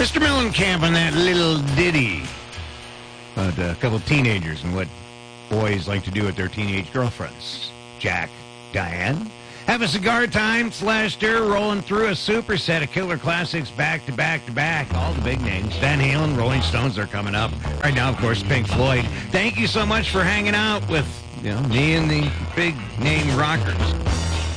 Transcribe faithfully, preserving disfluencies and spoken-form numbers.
Mister Mellencamp on that little ditty about a couple of teenagers and what boys like to do with their teenage girlfriends. Jack, Diane. Have a cigar time slash stir rolling through a super set of killer classics back to back to back. All the big names. Van Halen, Rolling Stones are coming up. Right now, of course, Pink Floyd. Thank you so much for hanging out with, you know, me and the big name rockers.